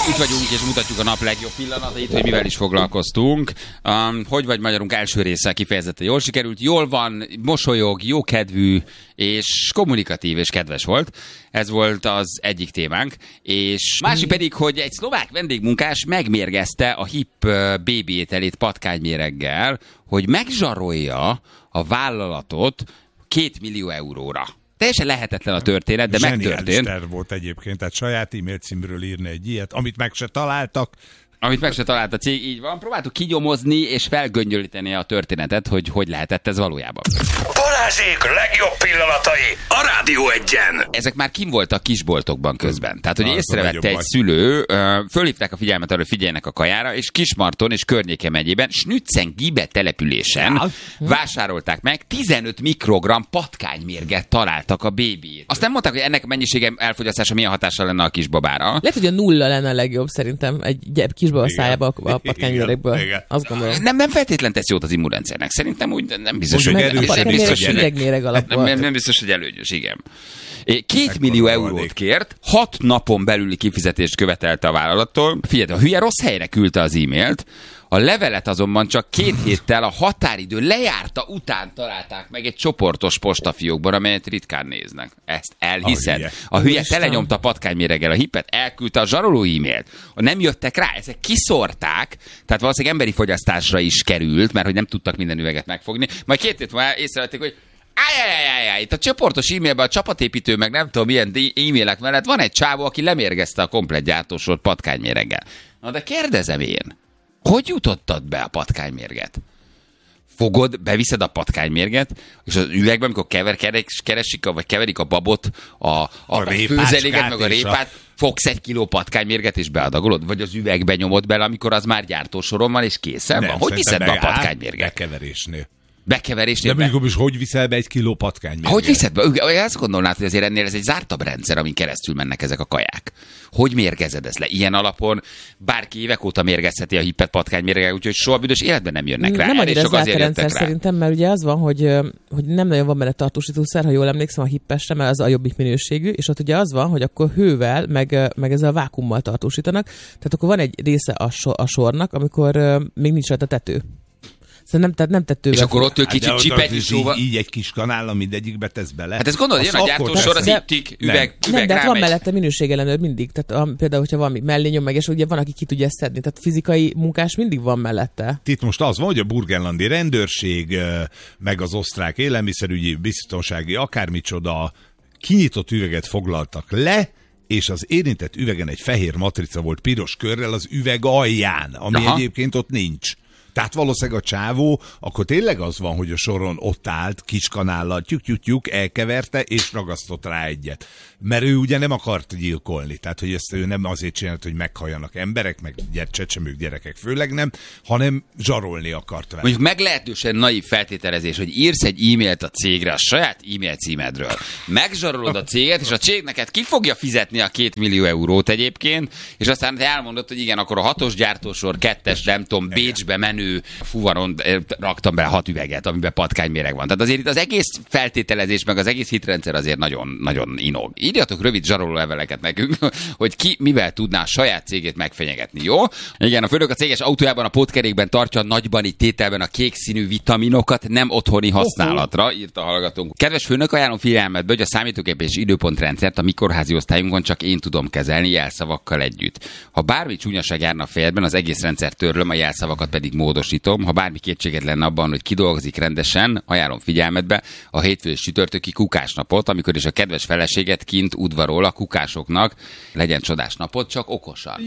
Itt vagyunk, és mutatjuk a nap legjobb pillanatait, hogy mivel is foglalkoztunk. Hogy vagy magyarunk első része kifejezetten jól sikerült, jól van, mosolyog, jókedvű, és kommunikatív és kedves volt. Ez volt az egyik témánk. És másik pedig, hogy egy szlovák vendégmunkás megmérgezte a HIP BB ételét patkányméreggel, hogy megzsarolja a vállalatot 2 millió euróra. Teljesen lehetetlen a történet, de megtörtént. Zseniális terv volt egyébként, tehát saját e-mail címről írni egy ilyet, amit meg se találtak. Amit meg se talált a cég, így van. Próbáltuk kinyomozni és felgöngyölíteni a történetet, hogy lehetett ez valójában. Balázsék legjobb pillanatai a Rádió 1-en. Ezek már kim voltak kisboltokban közben. Tehát, hogy észrevette egy szülő, fölhívták a figyelmet arra, hogy figyeljenek a kajára, és Kismarton és környéke megyében, Schnützengibe településen vásárolták meg, 15 mikrogramm patkánymérget találtak a bébiét. Azt nem mondták, hogy ennek a mennyisége elfogyasztása milyen hatással lenne a kisbabára. Lehet, hogy a nulla lenne a legjobb szerintem egy kisbaba a szájába a patkánymérgből. Azt gondolom. Nem feltétlen tesz jót az immunrendszernek. Szerintem úgy nem biztos, hogy nem biztos, hogy előnyös, igen. 2 millió eurót kért, 6 napon belüli kifizetést követelte a vállalattól. Figyelj, a hülye rossz helyre küldte az e-mailt, a levelet azonban csak 2 héttel a határidő lejárta után találták meg egy csoportos postafiókban, amelyet ritkán néznek. Ezt elhiszed. A hülye telenyomta patkányméreggel a hipet, elküldte a zsaroló e-mailt. Nem jöttek rá, ezek kiszórták, tehát valószínűleg emberi fogyasztásra is került, mert hogy nem tudtak minden üveget megfogni. Majd 2 hét múlva észrevették, hogy itt a csoportos e-mailben a csapatépítő, meg nem tudom milyen e-mailek mellett van egy csávó, aki lemérgezte a komplet gyártósort patkánymérreggel. Na de kérdezem én, hogy jutottad be a patkánymérget? Beviszed a patkánymérget, és az üvegben, amikor keverik a babot, a főzeléket, meg a répát, fogsz 1 kiló patkánymérget, és beadagolod? Vagy az üvegbe nyomod bele, amikor az már gyártósoron van, és készen van? Hogy viszed be a patkánymérget? Bekeverésnél. De mondjuk is, hogy viszel be 1 kiló patkánymérget? Hogy viszed be? Azt gondolnád, hogy azért ennél ez egy zártabb rendszer, amin keresztül mennek ezek a kaják. Hogy mérgezed ezt le? Ilyen alapon bárki évek óta mérgezheti a hippet patkánymérgel, úgyhogy soha büdös életben nem jönnek rá. Nem annyira zárt a rendszer szerintem, mert ugye az van, hogy nem nagyon van benne tartósítószer, ha jól emlékszem a hippesre, mert az a jobbik minőségű, és ott ugye az van, hogy akkor hővel, meg ezzel a vákuummal tartósítanak, tehát akkor van egy része a sornak, amikor még nincs rajta tető. Tehát nem tetővel. És akkor ott ő kicsit csipetűsóval. Így egy kis kanál, mindegyikbe tesz bele. Hát ezt gondolod, jön a gyártósor, az itt üveg de hát van mellette minőségellenőr mindig. Tehát például, hogyha valami mellé nyom meg, és ugye van, aki ki tudja szedni. Tehát fizikai munkás mindig van mellette. Itt most az van, hogy a burgenlandi rendőrség, meg az osztrák élelmiszerügyi, biztonsági akármicsoda kinyitott üveget foglaltak le, és az érintett üvegen egy fehér matrica volt piros körrel az üveg alján, ami egyébként ott nincs. Tehát valószínűleg a csávó, akkor tényleg az van, hogy a soron ott állt, kis kanállal, tyük, elkeverte, és ragasztott rá egyet. Mert ő ugye nem akart gyilkolni, tehát hogy ezt ő nem azért csinált, hogy meghalljanak emberek, meg csecsemők, gyerekek főleg nem, hanem zsarolni akart vele. Mondjuk meglehetősen naív feltételezés, hogy írsz egy e-mailt a cégre a saját e-mail címedről. Megzsarolod a céget, és a cég neked ki fogja fizetni a 2 millió eurót egyébként, és aztán te elmondod, hogy igen, akkor a 6-os gyártósor, 2-es, nem tudom, Bécsbe menő fuvaron raktam bele 6 üveget, amiben patkányméreg van. Tehát azért itt az egész feltételezés, meg az egész hitrendszer azért nagyon, nagyon inog. Írjatok rövid zsaroló leveleket nekünk, hogy ki mivel tudná a saját cégét megfenyegetni, jó? Igen, a főnök a céges autójában a pótkerékben tartja nagyban itt tételben a kék színű vitaminokat nem otthoni használatra, írta a hallgatónk. Kedves főnök, ajánlom figyelmetbe, hogy a számítógép és időpontrendszert a mi kórházi osztályunkon csak én tudom kezelni jelszavakkal együtt. Ha bármi csúnyaság járna a fejedben, az egész rendszer törlöm, a jelszavakat pedig módosítom. Ha bármi kétséged lenne abban, hogy kidolgozik rendesen, ajánlom figyelmetbe a hétfő és csütörtöki kukásnapot, amikor is a kedves feleséget kint udvarol a kukásoknak. Legyen csodás napot, csak okosan.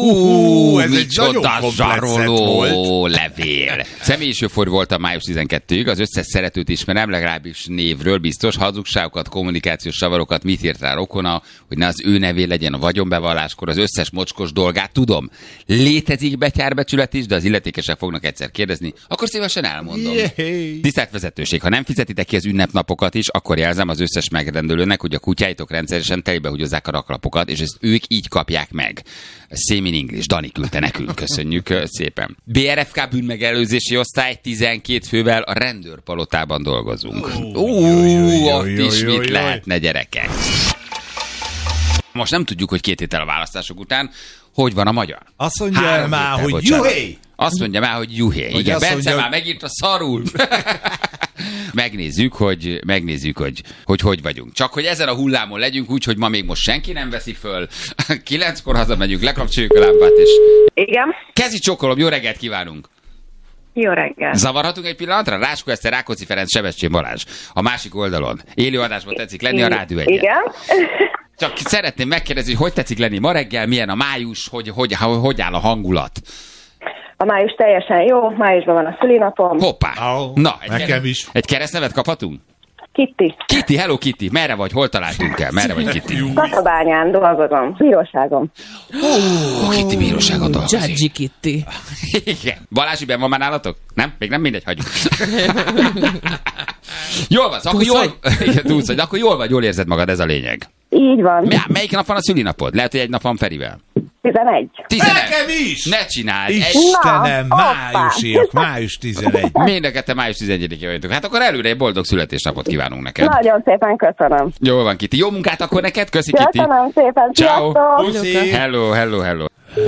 Ez egy micsoda zsaroló levél. Személyisőfor voltam május 12-ig, az összes szeretőt ismerem, legalábbis névről biztos, hazugságokat, kommunikációs zavarokat, mit írt rá rokona, hogy ne az ő nevé legyen a vagyonbevalláskor, az összes mocskos dolgát tudom. Létezik betyárbecsület is, de az illetékesek fognak egyszer kérdezni, akkor szívesen elmondom. Tisztelt vezetőség, ha nem fizetitek ki az ünnepnapokat is, akkor jelzem az összes megrendelőnek, hogy a kutyáitok rendszeresen telébe húgyozzák a raklapokat, és ezt ők így kapják meg. Same in English, Dani küldte nekünk, köszönjük szépen. BRFK bűnmegelőzési osztály 12 fővel a rendőrpalotában dolgozunk. Ott is mit lehetne, gyerekek? Most nem tudjuk, hogy 2 héttel a választások után hogy van a magyar. Azt mondja már, hogy juhé! Azt mondja már, hogy juhé. Igen, Bence már megint a szarul. Megnézzük, hogy vagyunk. Csak hogy ezen a hullámon legyünk úgy, hogy ma még most senki nem veszi föl. 9-kor hazamegyünk, lekapcsoljuk a lámpát, és... Igen. Kezi csókolom, jó reggelt kívánunk! Jó reggel. Zavarhatunk egy pillanatra? Ráskó Eszter, Rákóczi Ferenc, Sebestyén Balázs. A másik oldalon. Élő adásban tetszik lenni a Rádió 1-en. Igen. Csak szeretném megkérdezni, hogy tetszik lenni ma reggel, milyen a május, hogy áll a hangulat? A május teljesen jó, májusban van a szülinapom. Hoppá! Na, nekem is. Egy keresztnevet kaphatunk? Kitty. Kitty, hello Kitty, merre vagy? Hol találtunk el? Merre vagy Kitty? Tatabányán dolgozom, bíróságon. Kitty bíróságon dolgozik. Judgy Kitty. Igen. Balázs, ben van már nálatok? Nem? Még nem mindegy, hagyjuk. Jól van, akkor jól, akkor jól vagy, jól érzed magad, ez a lényeg. Így van. Melyik nap van a szülinapod? Lehet, hogy egy nap van Ferivel. 11. Nekem is! Ne csináld! Istenem, májusiak, május 11. Mindeket május 11-én vagytok. Hát akkor előre egy boldog születésnapot kívánunk neked. Nagyon szépen köszönöm. Jól van, Kitty. Jó munkát akkor neked? Köszi, Kitty. Köszönöm szépen. Ciao. Sziasztok. Hello.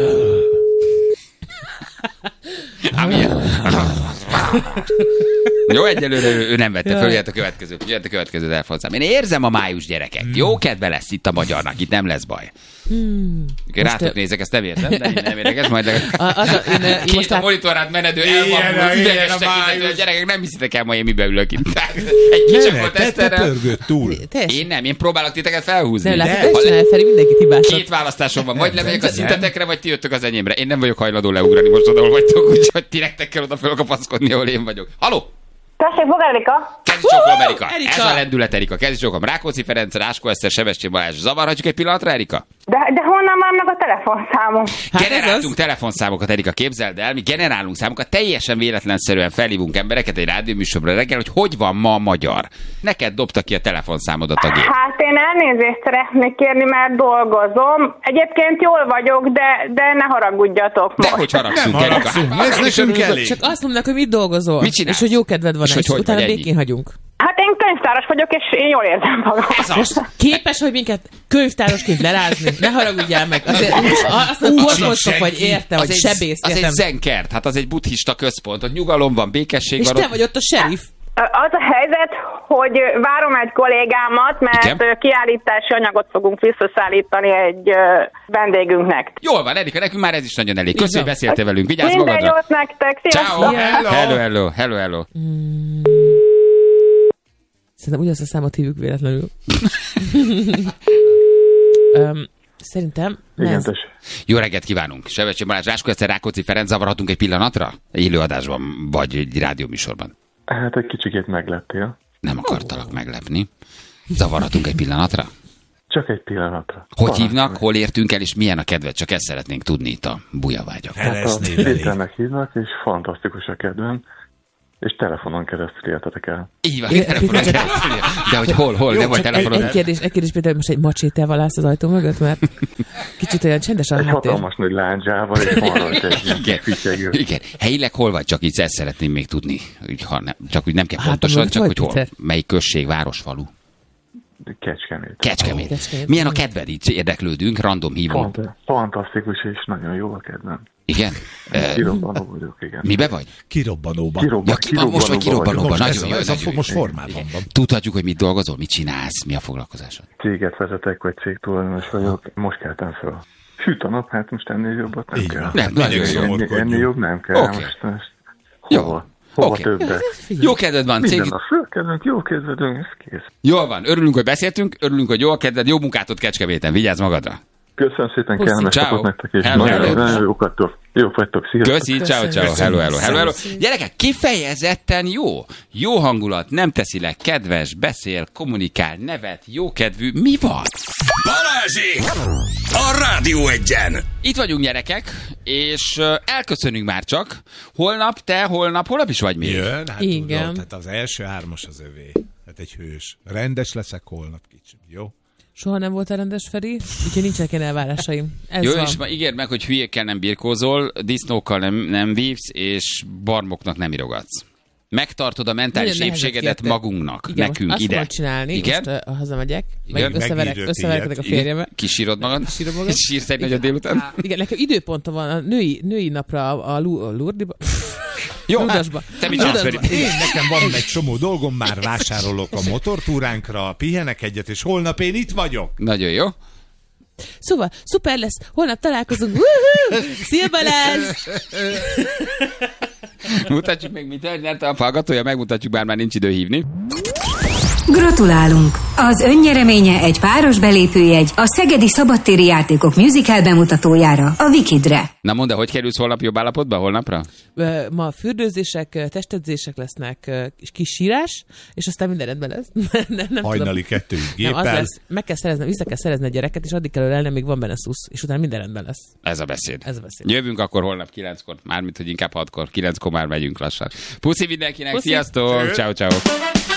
Jó, egyelőre ő nem vette föl, jöhet a következő telefonszám. Én érzem a május, gyerekek. Jó kedve lesz itt a magyarnak, itt nem lesz baj. Rátok nézek, ezt nem értem, de nem érdekes, majd két a monitorát menedő, elmaguló, üveges tekintető, a gyerekek nem hiszitek el, majd én mibe ülök itt. Egy kicsapott Eszterrel. Én próbálok titeket felhúzni. Két választásom van, vagy lemegyek a szintetekre, vagy ti jöttök az enyémre. Én nem vagyok hajlandó leugrani most oda, ahol vagytok, úgyhogy ti nektek kell oda fölkapaszkodni, ahol én vagyok. Halló! Tessék, maga Erika. Kezi csókolom, Erika. Ez a lendület, Erika. Kezi csókolom. Rákóczi Ferenc, Ráskó Eszter, Sebestyén Balázs. Zavarhatjuk egy pillanatra, Erika? De honnan vannak a telefonszámom? Generáltunk telefonszámokat, Erika, képzeld el. Mi generálunk számokat, teljesen véletlenszerűen felhívunk embereket egy rádióműsorra reggel, hogy van ma a magyar. Neked dobta ki a telefonszámodat a gép. Hát én elnézést szeretnék kérni, mert dolgozom. Egyébként jól vagyok, de ne haragudjatok most. Dehogy haragszunk, Erika. Ez nekünk elég. Csak azt mondnak, hogy mit dolgozol. Mit csinálsz? És hogy jó kedved van, és hogy utána vagy békén hagyunk. Hát én könyvtáros vagyok, és én jól érzem magam. Most képes, hogy minket könyvtárosként lerázni? Ne haragudjál meg. Azért azt mondom, kormosok vagy érte, vagy sebész. Az egy zenkert, hát az egy buddhista központ, ott nyugalom van, békesség és van. És te vagy ott a sheriff. Az a helyzet, hogy várom egy kollégámat, mert igen? Kiállítási anyagot fogunk visszaszállítani egy vendégünknek. Jól van, Erika, nekünk már ez is nagyon elég. Köszönjük, hogy beszéltél velünk. Vigyázz magadra. Minden jót nektek. Ciao. Sziasztok. Hello. Szerintem ugyanazt a számot hívjuk véletlenül. Szerintem... Jó reggelt kívánunk. Sebestyén Balázs, Ráskó Eszter, Rákóczi Ferenc, zavarhatunk egy pillanatra? Élőadásban, vagy egy rádióműsorban? Hát egy kicsikét megleptél. Nem akartalak meglepni. Zavarhatunk egy pillanatra? Csak egy pillanatra. Hogy hívnak, hol értünk el, és milyen a kedved? Csak ezt szeretnénk tudni itt a bujavágyak. Hát a Péternek hívnak, és fantasztikus a kedvem, és telefonon keresztül értetek el. Így van, telefonon keresztül. De hogy hol, jó, nem vagy telefonon. Egy kérdés, Péter, most egy macsétel valász az ajtó mögött, mert kicsit olyan csendes a háttér. Egy hatalmas nagy lándzsával, és van rajta egy fityegő. Igen, helyileg hol vagy? Csak így ezt szeretném még tudni. Csak úgy nem kell pontosan, csak hogy hol. Melyik község, város, falu? Kecskemét. Milyen a kedved? Így érdeklődünk, random hívunk. Fantasztikus, és nagyon jó a kedvem. Igen? Kirobbanó vagyok, igen. Mibe vagy? Kirobbanóban. Most vagy kirobbanóban. Nagyon jó. Most formában van. Tudhatjuk, hogy mit dolgozol, mit csinálsz, mi a foglalkozásod? Céget vezetek, vagy cégtulajdonos vagyok. Most keltem fel. Süt a nap, hát most ennél jobbat nem kell. Nem, nagyon jó. Ennél jobb nem kell. Most hova? Hova többet? Jó kedved van, cég. Minden a fölkedvünk, jó kedvedünk, ez kész. Jól van, örülünk, hogy beszéltünk, örülünk, hogy jó a kedved, jó munkát ott Kecskeméten, vigyázz magadra. Köszönöm szépen, kellemes napot nektek, és nagyon jók vagytok, sziasztok. Köszi, ciao. Hello. Gyerekek, kifejezetten jó hangulat, nem teszi le, kedves, beszél, kommunikál, nevet, jókedvű, mi van? Balázsék! A Rádió 1-en! Itt vagyunk, gyerekek, és elköszönünk már csak. Holnap is vagy még? Jön, hát igen. Tudom, tehát az első 3-as az övé. Hát egy hős. Rendes leszek holnap kicsit, jó? Soha nem voltál rendes, Feri, úgyhogy nincsenek ilyen elvárásaim. Ez jó, van. És ma ígérd meg, hogy hülyékkel nem birkózol, disznókkal nem vívsz, és barmoknak nem irogatsz. Megtartod a mentális épségedet magunknak, igen, nekünk azt ide. Azt csinálni, igen? most hazamegyek, igen? összeverekedek a férjemmel. Kisírod magad? Sírsz egy nagyot délután? Igen, nekem időpontom van a női napra a Lourdes-ba. Jó, Ludasba. te mit csinálsz? Nekem van egy csomó dolgom, már vásárolok a motortúránkra, pihenek egyet, és holnap én itt vagyok. Nagyon jó. Szóval, szuper lesz, holnap találkozunk. Szia Balázs! Mutatjuk még, mit nyerte a hallgatója, megmutatjuk, bár már nincs idő hívni. Gratulálunk! Az önnyereménye egy páros belépőjegy a Szegedi Szabadtéri Játékok musical bemutatójára, a Wikidre. Na mondd, hogy kerülsz holnap jobb állapotba, holnapra? Ma fürdőzések, testedzések lesznek, kis sírás, és aztán minden rendben lesz. nem hajnali 2-ig géppel. Nem, az lesz, vissza kell szerezni a gyereket, és addig kell ölelni, még van benne szusz, és utána minden rendben lesz. Ez a beszéd. Jövünk akkor holnap 9-kor, mármint, hogy inkább 6-kor. 9-kor már megyünk lassan. Puszi mindenkinek, sziasztok! Ciao, ciao.